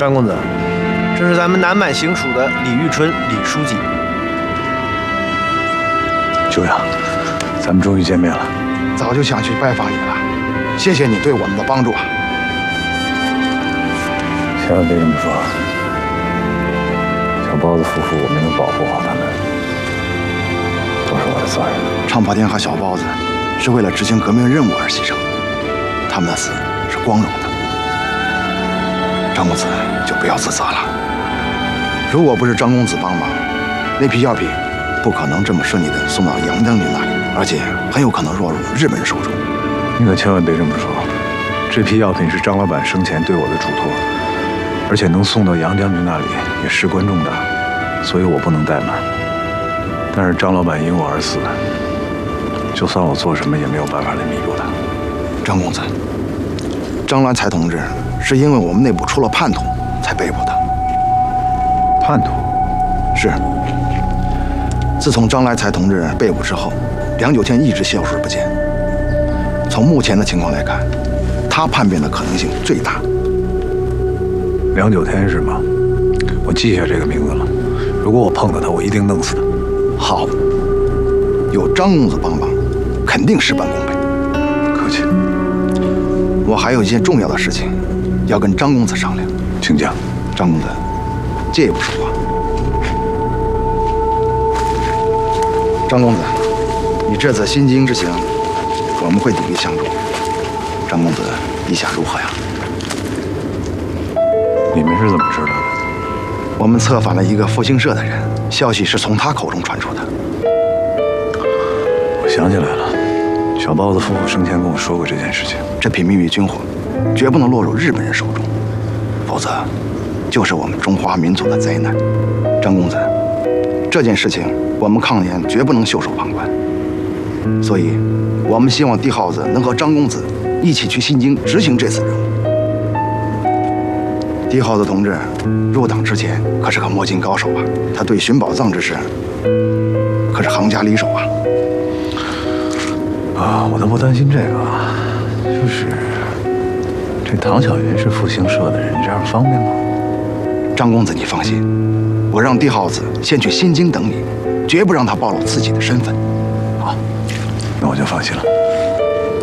张公子，这是咱们南满行署的李玉春李书记。 久仰，咱们终于见面了。 早就想去拜访你了，谢谢你对我们的帮助啊！ 千万别这么说，小包子夫妇我没能保护好他们，都是我的责任。 昌宝天和小包子是为了执行革命任务而牺牲，他们的死是光荣的。张公子就不要自责了。如果不是张公子帮忙，那批药品不可能这么顺利地送到杨将军那里，而且很有可能落入日本人手中。 你可千万别这么说，这批药品是张老板生前对我的嘱托，而且能送到杨将军那里也事关重大，所以我不能怠慢。但是张老板因我而死，就算我做什么也没有办法来弥补他。 张公子，张兰才同志是因为我们内部出了叛徒才被捕的。 叛徒？ 是。自从张来才同志被捕之后，梁九天一直消失不见。从目前的情况来看，他叛变的可能性最大。 梁九天是吗？我记下这个名字了。如果我碰到他，我一定弄死他。 好，有张公子帮忙，肯定事半功倍。 客气。 我还有一件重要的事情要跟张公子商量， 请讲。 张公子，借一步说话。张公子，你这次新京之行，我们会鼎力相助。张公子意下如何呀？ 你们是怎么知道的？ 我们策反了一个复兴社的人，消息是从他口中传出的。 我想起来了，小包子夫妇生前跟我说过这件事情。 这批秘密军火绝不能落入日本人手中，否则就是我们中华民族的灾难。张公子，这件事情我们抗联绝不能袖手旁观，所以我们希望帝耗子能和张公子一起去新京执行这次任务。帝耗子同志入党之前可是个摸金高手啊，他对寻宝藏之事可是行家里手啊。 我倒不担心这个，就是这唐小云是复兴社的人，这样方便吗？ 张公子，你放心，我让帝耗子先去新京等你，绝不让他暴露自己的身份。 好，那我就放心了。